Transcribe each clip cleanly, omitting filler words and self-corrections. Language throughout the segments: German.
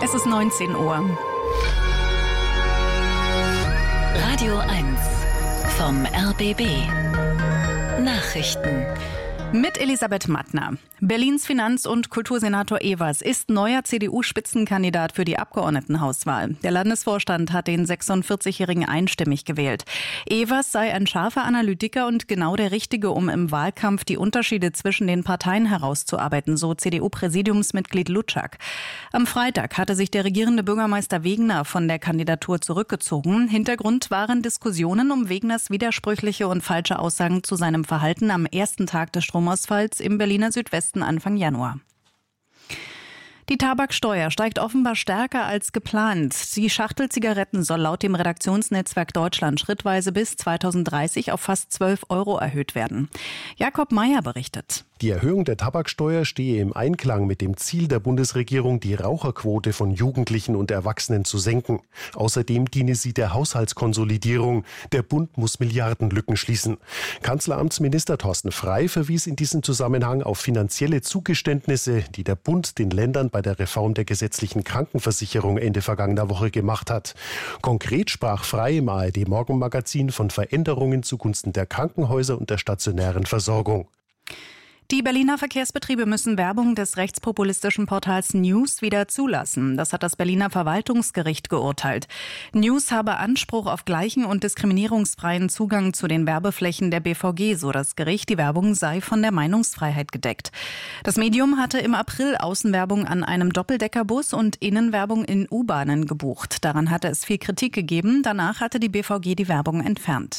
Es ist 19 Uhr. Radio 1 vom RBB. Nachrichten. Mit Elisabeth Mattner. Berlins Finanz- und Kultursenator Evers ist neuer CDU-Spitzenkandidat für die Abgeordnetenhauswahl. Der Landesvorstand hat den 46-Jährigen einstimmig gewählt. Evers sei ein scharfer Analytiker und genau der Richtige, um im Wahlkampf die Unterschiede zwischen den Parteien herauszuarbeiten, so CDU-Präsidiumsmitglied Lutschak. Am Freitag hatte sich der regierende Bürgermeister Wegner von der Kandidatur zurückgezogen. Hintergrund waren Diskussionen um Wegners widersprüchliche und falsche Aussagen zu seinem Verhalten am ersten Tag des Stromausfalls im Berliner Südwesten Anfang Januar. Die Tabaksteuer steigt offenbar stärker als geplant. Die Schachtel Zigaretten soll laut dem Redaktionsnetzwerk Deutschland schrittweise bis 2030 auf fast 12 € erhöht werden. Jakob Meyer berichtet. Die Erhöhung der Tabaksteuer stehe im Einklang mit dem Ziel der Bundesregierung, die Raucherquote von Jugendlichen und Erwachsenen zu senken. Außerdem diene sie der Haushaltskonsolidierung. Der Bund muss Milliardenlücken schließen. Kanzleramtsminister Thorsten Frey verwies in diesem Zusammenhang auf finanzielle Zugeständnisse, die der Bund den Ländern bei der Reform der gesetzlichen Krankenversicherung Ende vergangener Woche gemacht hat. Konkret sprach Frey im ARD-Morgenmagazin von Veränderungen zugunsten der Krankenhäuser und der stationären Versorgung. Die Berliner Verkehrsbetriebe müssen Werbung des rechtspopulistischen Portals News wieder zulassen. Das hat das Berliner Verwaltungsgericht geurteilt. News habe Anspruch auf gleichen und diskriminierungsfreien Zugang zu den Werbeflächen der BVG, so das Gericht. Die Werbung sei von der Meinungsfreiheit gedeckt. Das Medium hatte im April Außenwerbung an einem Doppeldeckerbus und Innenwerbung in U-Bahnen gebucht. Daran hatte es viel Kritik gegeben. Danach hatte die BVG die Werbung entfernt.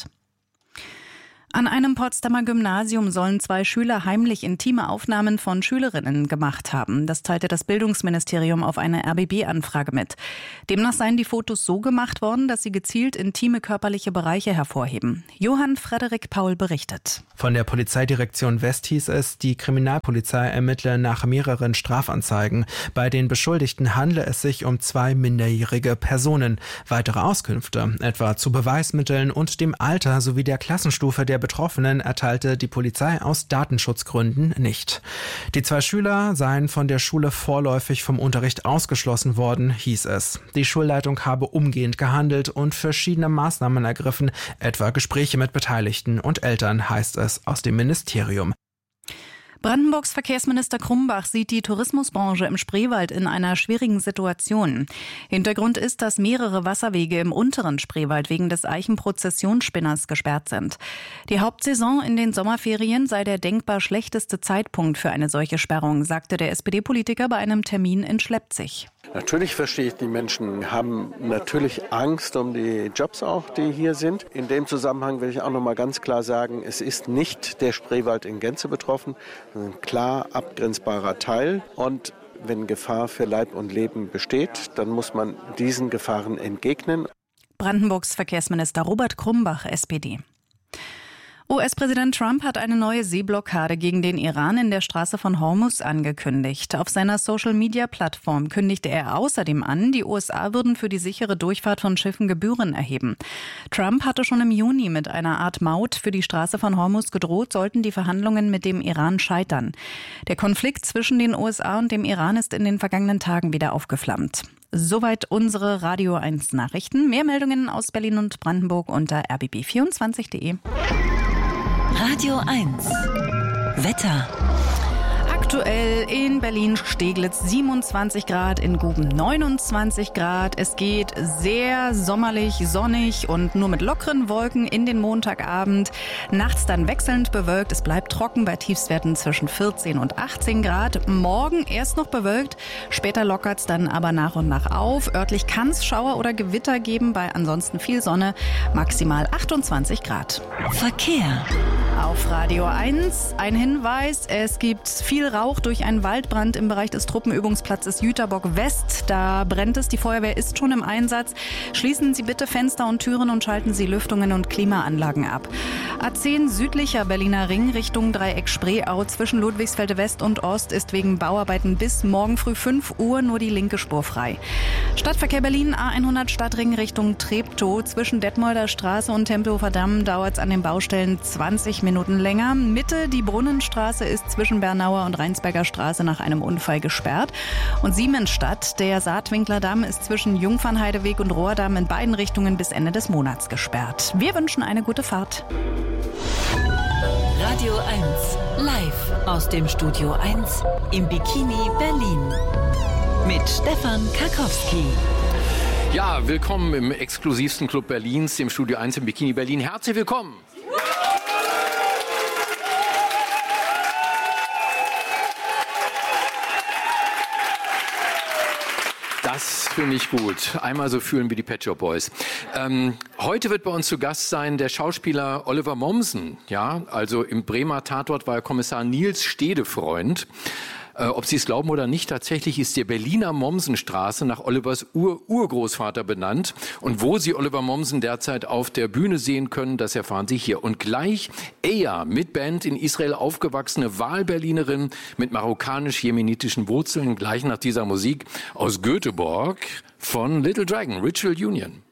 An einem Potsdamer Gymnasium sollen 2 Schüler heimlich intime Aufnahmen von Schülerinnen gemacht haben. Das teilte das Bildungsministerium auf eine RBB-Anfrage mit. Demnach seien die Fotos so gemacht worden, dass sie gezielt intime körperliche Bereiche hervorheben. Johann Frederik Paul berichtet. Von der Polizeidirektion West hieß es, die Kriminalpolizei ermittle nach mehreren Strafanzeigen. Bei den Beschuldigten handle es sich um 2 minderjährige Personen. Weitere Auskünfte, etwa zu Beweismitteln und dem Alter sowie der Klassenstufe der Betroffenen, erteilte die Polizei aus Datenschutzgründen nicht. Die 2 Schüler seien von der Schule vorläufig vom Unterricht ausgeschlossen worden, hieß es. Die Schulleitung habe umgehend gehandelt und verschiedene Maßnahmen ergriffen, etwa Gespräche mit Beteiligten und Eltern, heißt es aus dem Ministerium. Brandenburgs Verkehrsminister Krumbach sieht die Tourismusbranche im Spreewald in einer schwierigen Situation. Hintergrund ist, dass mehrere Wasserwege im unteren Spreewald wegen des Eichenprozessionsspinners gesperrt sind. Die Hauptsaison in den Sommerferien sei der denkbar schlechteste Zeitpunkt für eine solche Sperrung, sagte der SPD-Politiker bei einem Termin in Schleppzig. Natürlich verstehe ich, die Menschen haben natürlich Angst um die Jobs auch, die hier sind. In dem Zusammenhang will ich auch noch mal ganz klar sagen, es ist nicht der Spreewald in Gänze betroffen, sondern ein klar abgrenzbarer Teil. Und wenn Gefahr für Leib und Leben besteht, dann muss man diesen Gefahren entgegnen. Brandenburgs Verkehrsminister Robert Krumbach, SPD. US-Präsident Trump hat eine neue Seeblockade gegen den Iran in der Straße von Hormuz angekündigt. Auf seiner Social-Media-Plattform kündigte er außerdem an, die USA würden für die sichere Durchfahrt von Schiffen Gebühren erheben. Trump hatte schon im Juni mit einer Art Maut für die Straße von Hormuz gedroht, sollten die Verhandlungen mit dem Iran scheitern. Der Konflikt zwischen den USA und dem Iran ist in den vergangenen Tagen wieder aufgeflammt. Soweit unsere Radio 1 Nachrichten. Mehr Meldungen aus Berlin und Brandenburg unter rbb24.de. Radio 1 Wetter. Aktuell in Berlin-Steglitz 27 Grad, in Guben 29 Grad. Es geht sehr sommerlich, sonnig und nur mit lockeren Wolken in den Montagabend. Nachts dann wechselnd bewölkt. Es bleibt trocken bei Tiefstwerten zwischen 14 und 18 Grad. Morgen erst noch bewölkt, später lockert es dann aber nach und nach auf. Örtlich kann es Schauer oder Gewitter geben, bei ansonsten viel Sonne, maximal 28 Grad. Verkehr. Auf Radio 1 ein Hinweis, es gibt viel Rauch durch einen Waldbrand im Bereich des Truppenübungsplatzes Jüterbock West. Da brennt es, die Feuerwehr ist schon im Einsatz. Schließen Sie bitte Fenster und Türen und schalten Sie Lüftungen und Klimaanlagen ab. A10 südlicher Berliner Ring Richtung Dreieck Spreeau zwischen Ludwigsfelde West und Ost ist wegen Bauarbeiten bis morgen früh 5 Uhr nur die linke Spur frei. Stadtverkehr Berlin A100 Stadtring Richtung Treptow zwischen Detmolder Straße und Tempelhofer Damm dauert es an den Baustellen 20 Minuten länger. Mitte, die Brunnenstraße ist zwischen Bernauer und Rheinsberger Straße nach einem Unfall gesperrt. Und Siemensstadt, der Saatwinklerdamm, ist zwischen Jungfernheideweg und Rohrdamm in beiden Richtungen bis Ende des Monats gesperrt. Wir wünschen eine gute Fahrt. Radio 1, live aus dem Studio 1 im Bikini Berlin. Mit Stefan Karkowski. Ja, willkommen im exklusivsten Club Berlins, dem Studio 1 im Bikini Berlin. Herzlich willkommen! Das finde ich gut. Einmal so fühlen wie die Pet Shop Boys. Heute wird bei uns zu Gast sein der Schauspieler Oliver Mommsen. Ja, also im Bremer Tatort war Kommissar Nils Stedefreund. Ob Sie es glauben oder nicht, tatsächlich ist die Berliner Mommsenstraße nach Olivers Urgroßvater benannt. Und wo Sie Oliver Mommsen derzeit auf der Bühne sehen können, das erfahren Sie hier. Und gleich Eya, mit Band in Israel aufgewachsene Wahlberlinerin mit marokkanisch-jemenitischen Wurzeln, gleich nach dieser Musik aus Göteborg von Little Dragon, Ritual Union.